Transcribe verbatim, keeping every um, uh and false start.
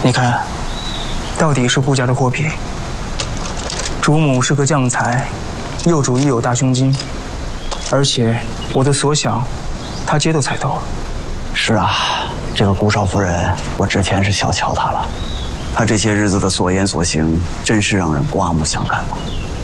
你看，到底是顾家的货品。主母是个将才，幼主亦有大胸襟，而且我的所想，他皆都猜到了。 是啊，这个顾少夫人，我之前是小瞧她了。她这些日子的所言所行，真是让人刮目相看啊。